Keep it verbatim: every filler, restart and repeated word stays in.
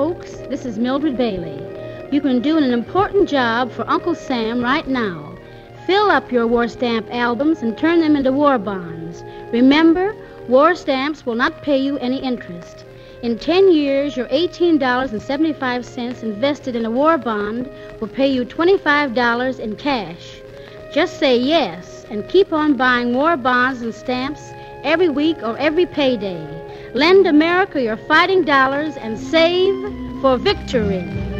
folks. This is Mildred Bailey. You can do an important job for Uncle Sam right now. Fill up your war stamp albums and turn them into war bonds. Remember, war stamps will not pay you any interest. In ten years, your eighteen dollars and seventy-five cents invested in a war bond will pay you twenty-five dollars in cash. Just say yes and keep on buying war bonds and stamps every week or every payday. Lend America your fighting dollars and save for victory.